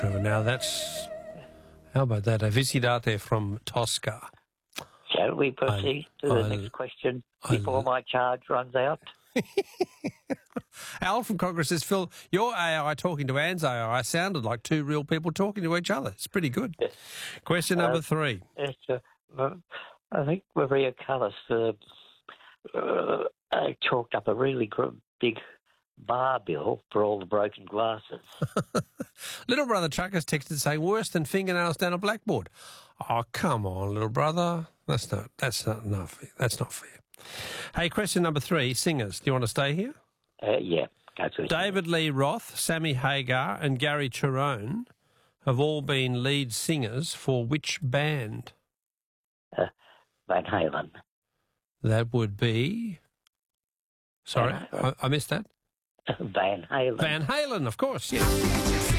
Now that's... How about that? A Visitate from Tosca. Shall we proceed to the next question before my charge runs out? Al from Congress says, Phil, your AI talking to Anne's AI sounded like two real people talking to each other. It's pretty good. Yes. Question number 3. I think Maria Callas chalked up a really big bar bill for all the broken glasses. Little brother Trucker's texted saying, worse than fingernails down a blackboard. Oh, come on, little brother. That's not enough. That's not fair. Hey, question number 3, singers. Do you want to stay here? Yeah, go to it. David Lee Roth, Sammy Hagar and Gary Cherone have all been lead singers for which band? Van Halen. That would be... Sorry, I missed that. Van Halen. Van Halen, of course, yes.